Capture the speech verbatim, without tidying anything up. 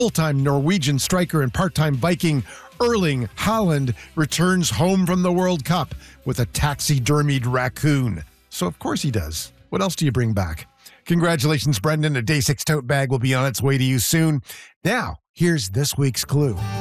Full-time Norwegian striker and part-time Viking Erling Haaland returns home from the World Cup with a taxidermied raccoon. So of course he does. What else do you bring back? Congratulations, Brendan. A Day six tote bag will be on its way to you soon. Now, here's this week's clue.